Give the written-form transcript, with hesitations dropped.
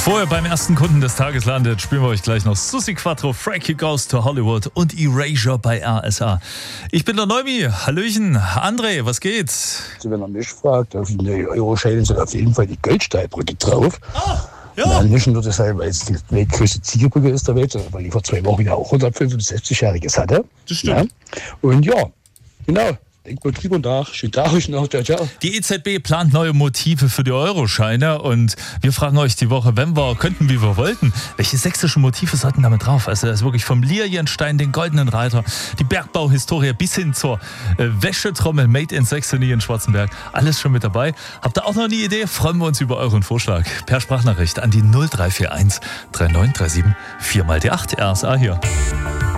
Bevor ihr beim ersten Kunden des Tages landet, spielen wir euch gleich noch Susi Quattro, Frankie Goes to Hollywood und Erasure bei RSA. Ich bin der Neumi. Hallöchen. André, was geht's? Also wenn er mich fragt, auf die Euroscheine sind auf jeden Fall die Goldsteinbrücke drauf. Ja. Dann nicht nur deshalb, weil es die weltgrößte Ziegelbrücke ist der Welt, sondern weil die vor 2 Wochen ja auch 165-Jähriges hatte. Das stimmt. Ja. Und ja, genau. Denkt mal drüber nach. Schönen Tag euch noch. Ciao, ciao. Die EZB plant neue Motive für die Euroscheine und wir fragen euch die Woche, wenn wir könnten, wie wir wollten, welche sächsischen Motive sollten damit drauf? Also das ist wirklich vom Lilienstein, den Goldenen Reiter, die Bergbauhistorie bis hin zur Wäschetrommel Made in Saxony in Schwarzenberg. Alles schon mit dabei. Habt ihr auch noch eine Idee? Freuen wir uns über euren Vorschlag. Per Sprachnachricht an die 0341 3937 4 mal die 8 RSA hier.